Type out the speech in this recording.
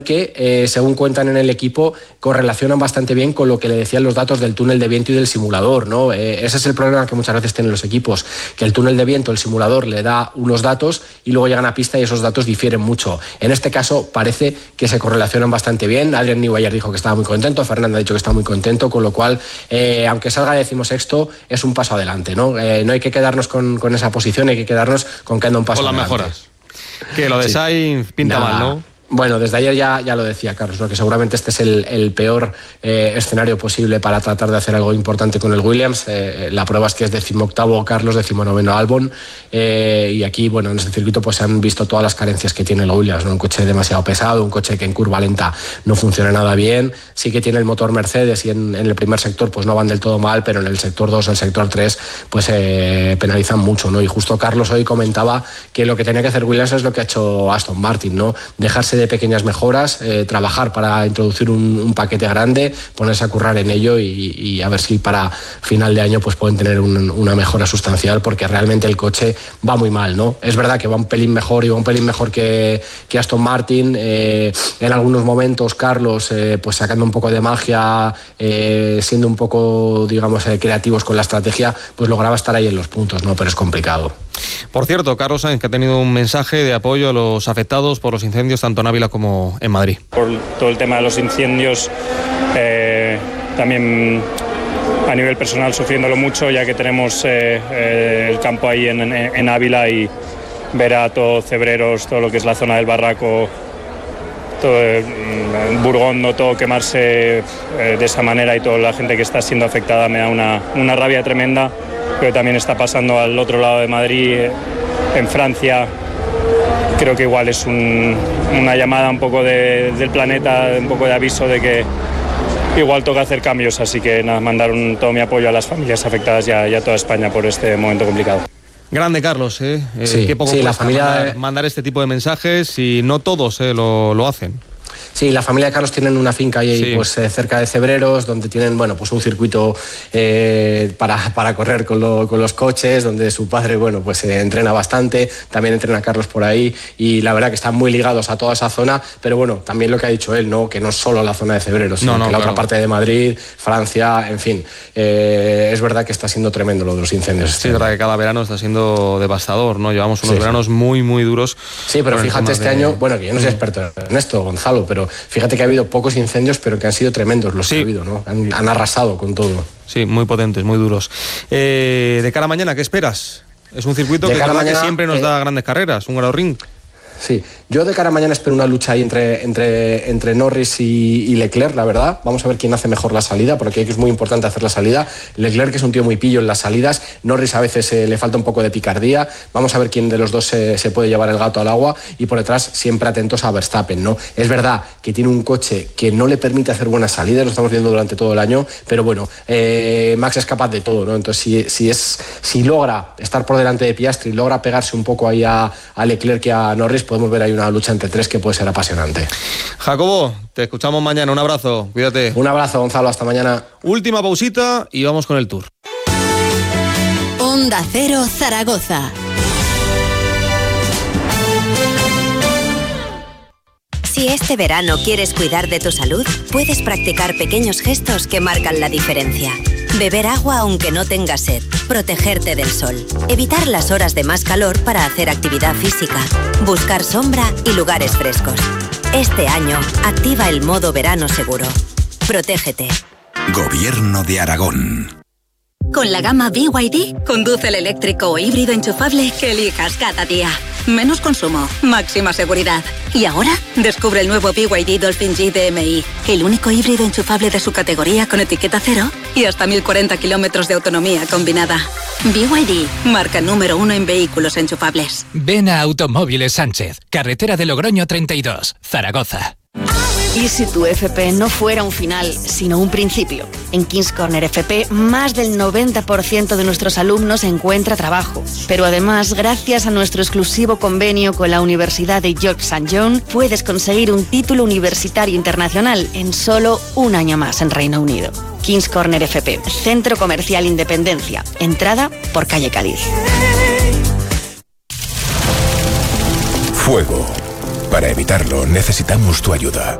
que, según cuentan en el equipo, correlacionan bastante bien con lo que le decían los datos del túnel de viento y del simulador, ¿no? Ese es el problema que muchas veces tienen los equipos, que el túnel de viento, el simulador, le da unos datos y luego llegan a pista y esos datos difieren mucho. En este caso parece que se correlacionan bastante bien. Adrian Newey ayer dijo que estaba muy contento, Fernando ha dicho que está muy contento, con lo cual, aunque salga 16º, es un paso adelante, ¿no? No hay que quedarnos con esa posición, hay que quedarnos con que anda un paso adelante. Con las mejoras. Que lo de Sainz pinta mal, ¿no? Bueno, desde ayer ya lo decía Carlos, ¿no? Que seguramente este es el peor escenario posible para tratar de hacer algo importante con el Williams. La prueba es que es 18º Carlos, 19º Albon, y aquí, bueno, en este circuito pues se han visto todas las carencias que tiene el Williams, ¿no? Un coche demasiado pesado, un coche que en curva lenta no funciona nada bien, sí que tiene el motor Mercedes y en el primer sector pues no van del todo mal, pero en el sector 2, el sector 3 pues penalizan mucho, ¿no? Y justo Carlos hoy comentaba que lo que tenía que hacer Williams es lo que ha hecho Aston Martin, ¿no? Dejarse de pequeñas mejoras, trabajar para introducir un paquete grande, ponerse a currar en ello y a ver si para final de año pues pueden tener una mejora sustancial, porque realmente el coche va muy mal, ¿no? Es verdad que va un pelín mejor que Aston Martin, en algunos momentos Carlos pues sacando un poco de magia, siendo un poco, digamos, creativos con la estrategia, pues lograba estar ahí en los puntos, ¿no? Pero es complicado. Por cierto, Carlos Sainz, que ha tenido un mensaje de apoyo a los afectados por los incendios tanto en Ávila como en Madrid. Por todo el tema de los incendios, también a nivel personal sufriéndolo mucho, ya que tenemos el campo ahí en Ávila, y ver a todos Cebreros, todo lo que es la zona del Barraco, todo Burgondo, todo quemarse de esa manera, y toda la gente que está siendo afectada, me da una rabia tremenda. Pero también está pasando al otro lado de Madrid, en Francia. Creo que igual es una llamada un poco del planeta, un poco de aviso de que igual toca hacer cambios. Así que nada, mandar todo mi apoyo a las familias afectadas y a toda España por este momento complicado. Grande, Carlos, Sí, qué poco la familia mandar este tipo de mensajes, y no todos lo hacen. Sí, la familia de Carlos tienen una finca ahí pues cerca de Cebreros, donde tienen, bueno, pues un circuito para correr con los coches, donde su padre, bueno, pues entrena bastante, también entrena Carlos por ahí, y la verdad que están muy ligados a toda esa zona, pero bueno, también lo que ha dicho él, ¿no? Que no es solo la zona de Cebreros, sino que la otra parte de Madrid, Francia, en fin, es verdad que está siendo tremendo lo de los incendios. Sí, es verdad que cada verano está siendo devastador, ¿no? Llevamos unos veranos muy, muy duros. Sí, pero fíjate este año, bueno, que yo no soy experto en esto, Gonzalo, pero fíjate que ha habido pocos incendios, pero que han sido tremendos los que ha habido, ¿no? Han arrasado con todo. Sí, muy potentes, muy duros. De cara a mañana, ¿qué esperas? Es un circuito que siempre nos da grandes carreras, un Gran Ring. Sí, yo de cara a mañana espero una lucha ahí entre Norris y Leclerc, la verdad. Vamos a ver quién hace mejor la salida, porque es muy importante hacer la salida. Leclerc, que es un tío muy pillo en las salidas, Norris a veces le falta un poco de picardía. Vamos a ver quién de los dos se puede llevar el gato al agua, y por detrás siempre atentos a Verstappen, ¿no? Es verdad que tiene un coche que no le permite hacer buenas salidas, lo estamos viendo durante todo el año, pero bueno, Max es capaz de todo, ¿no? Entonces si logra estar por delante de Piastri, logra pegarse un poco ahí a Leclerc y a Norris, podemos ver ahí una lucha entre tres que puede ser apasionante. Jacobo, te escuchamos mañana, un abrazo, cuídate. Un abrazo, Gonzalo, hasta mañana. Última pausita y vamos con el Tour. Onda Cero Zaragoza. Si este verano quieres cuidar de tu salud, puedes practicar pequeños gestos que marcan la diferencia. Beber agua aunque no tengas sed, protegerte del sol, evitar las horas de más calor para hacer actividad física, buscar sombra y lugares frescos. Este año, activa el modo verano seguro. Protégete. Gobierno de Aragón. Con la gama BYD, conduce el eléctrico o híbrido enchufable que elijas cada día. Menos consumo, máxima seguridad. Y ahora, descubre el nuevo BYD Dolphin G DMI, el único híbrido enchufable de su categoría con etiqueta cero y hasta 1040 kilómetros de autonomía combinada. BYD, marca número 1 en vehículos enchufables. Ven a Automóviles Sánchez, carretera de Logroño 32, Zaragoza. ¿Y si tu FP no fuera un final, sino un principio? En King's Corner FP, más del 90% de nuestros alumnos encuentra trabajo. Pero además, gracias a nuestro exclusivo convenio con la Universidad de York St. John, puedes conseguir un título universitario internacional en solo un año más en Reino Unido. King's Corner FP, Centro Comercial Independencia. Entrada por calle Cádiz. Fuego. Para evitarlo, necesitamos tu ayuda.